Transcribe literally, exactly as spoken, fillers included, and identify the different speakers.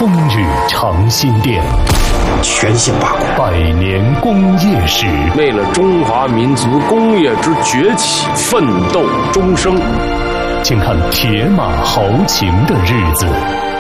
Speaker 1: 风雨长新店，
Speaker 2: 全线把控
Speaker 1: 百年工业史，
Speaker 3: 为了中华民族工业之崛起奋斗终生。
Speaker 1: 请看铁马豪情的日子。